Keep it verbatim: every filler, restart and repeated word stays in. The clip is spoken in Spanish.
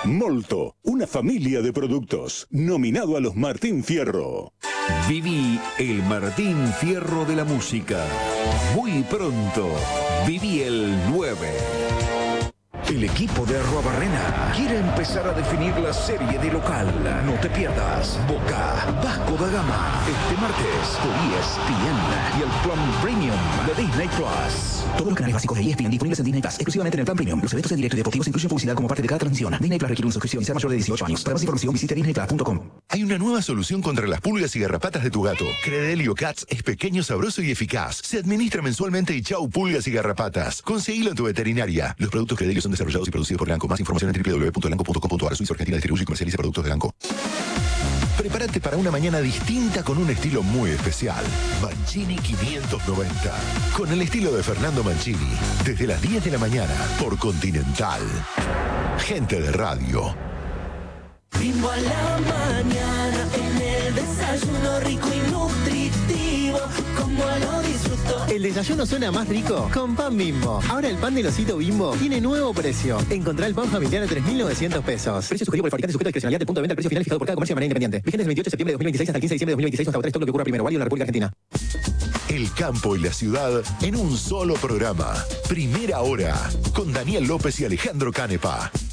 Molto, una familia de productos, nominado a los Martín Fierro. Viví el Martín Fierro de la música. Muy pronto, viví el nueve. El equipo de Arruabarrena quiere empezar a definir la serie de local. No te pierdas Boca, Vasco da Gama, este martes por E S P N y el plan Premium de Disney Plus. Todos los canales básicos de E S P N disponibles en Disney Plus, exclusivamente en el plan Premium. Los eventos en directo y deportivos incluyen publicidad como parte de cada transmisión. Disney Plus requiere una suscripción y ser mayor de dieciocho años. Para más información visite disney plus punto com. Hay una nueva solución contra las pulgas y garrapatas de tu gato. Credelio Cats es pequeño, sabroso y eficaz. Se administra mensualmente y chau pulgas y garrapatas. Conseguilo en tu veterinaria. Los productos Credelio son desarrollados y producidos por Elanco. Más información en doble u doble u doble u punto elanco punto com punto a r. Suiza Argentina distribuye y comercializa productos de Elanco. Prepárate para una mañana distinta con un estilo muy especial. Mancini quinientos noventa. Con el estilo de Fernando Mancini. Desde las diez de la mañana por Continental. Gente de radio. Bimbo a la mañana, en el desayuno rico y nutritivo, como lo disfruto. El desayuno suena más rico con pan Bimbo. Ahora el pan del osito Bimbo tiene nuevo precio. Encontrá el pan familiar a tres mil novecientos pesos. Precio sugerido por el fabricante sujeto a discrecionalidad del punto de venta al precio final fijado por cada comercio de manera independiente. Vigente del veintiocho de septiembre de dos mil veintiséis hasta el quince de diciembre de dos mil veintiséis hasta agotar stock lo que ocurra primero. Válido en la República Argentina. El campo y la ciudad en un solo programa. Primera hora con Daniel López y Alejandro Canepa.